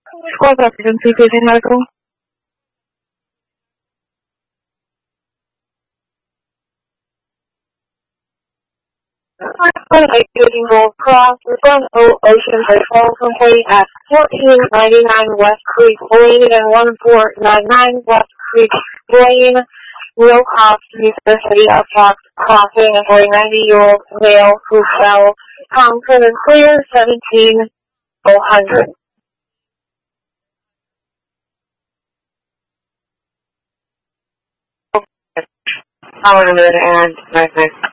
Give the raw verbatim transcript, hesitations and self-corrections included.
Squad Emergency Paging Medical. One eighteen Gold Cross, Sun Ocean Patrol complete at fourteen ninety-nine West Creek Lane and one four nine nine West Creek Lane. No cops, University of Fox crossing for a ninety-year-old male who fell. Thompson and clear, seventeen oh hundred. Power to mid and nice, nice.